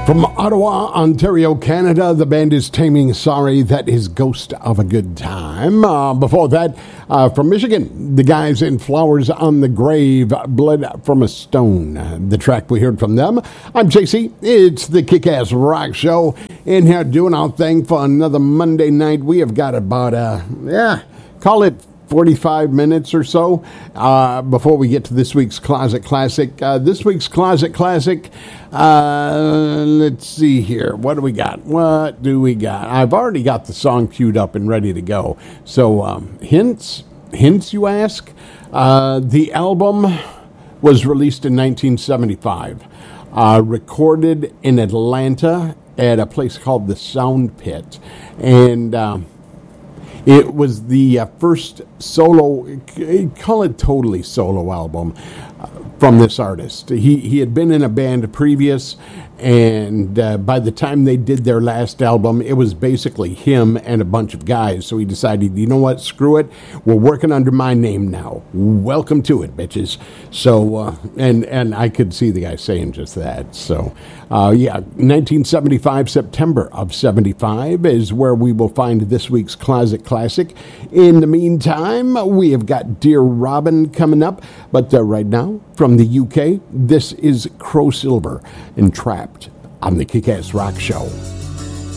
From Ottawa, Ontario, Canada, the band is Taming Sorry. That is Ghost of a Good Time. Before that, from Michigan, the guys in Flowers on the Grave, Blood from a Stone. The track we heard from them. I'm JC. It's the Kick-Ass Rock Show. In here doing our thing for another Monday night. We have got about, call it 45 minutes or so before we get to this week's Closet Classic. This week's Closet Classic, let's see here. What do we got? I've already got the song queued up and ready to go. So, hints, you ask? The album was released in 1975, recorded in Atlanta at a place called the Sound Pit. And it was the first solo, call it totally solo album from this artist. He had been in a band previous, and by the time they did their last album, it was basically him and a bunch of guys. So he decided, you know what, screw it. We're working under my name now. Welcome to it, bitches. So, and I could see the guy saying just that. So, 1975, September of 75 is where we will find this week's Closet Classic. In the meantime, we have got Dear Robin coming up. But right now, from the UK, this is Crow Silver and Trapped on the Kick-Ass Rock Show.